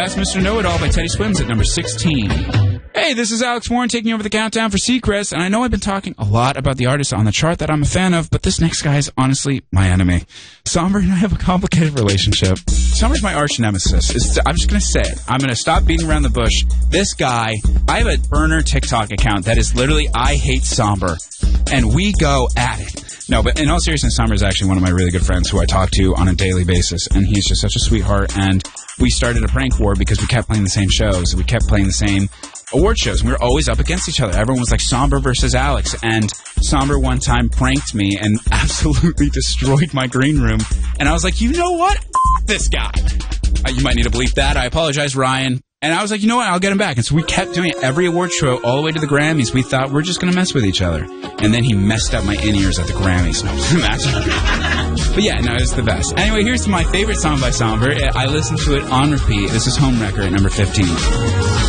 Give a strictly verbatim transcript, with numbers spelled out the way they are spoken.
Ask Mister Know-It-All by Teddy Swims at number sixteen. Hey, this is Alex Warren taking over the countdown for Seacrest, and I know I've been talking a lot about the artists on the chart that I'm a fan of, but this next guy is honestly my enemy. Somber and I have a complicated relationship. Somber's my arch nemesis. It's, I'm just going to say it. I'm going to stop beating around the bush. This guy, I have a burner TikTok account that is literally I Hate Somber, and we go at it. No, but in all seriousness, Somber is actually one of my really good friends who I talk to on a daily basis, and he's just such a sweetheart, and we started a prank war because we kept playing the same shows. We kept playing the same award shows, and we were always up against each other. Everyone was like Somber versus Alex, and Somber one time pranked me and absolutely destroyed my green room, and I was like, you know what? F- this guy. Uh, you might need to bleep that. I apologize, Ryan. And I was like, you know what? I'll get him back. And so we kept doing it every award show all the way to the Grammys. We thought we're just going to mess with each other. And then he messed up my in-ears at the Grammys. No, imagine. But yeah, no, it was the best. Anyway, here's my favorite song by Somber. I listened to it on repeat. This is Home Wrecker at number fifteen.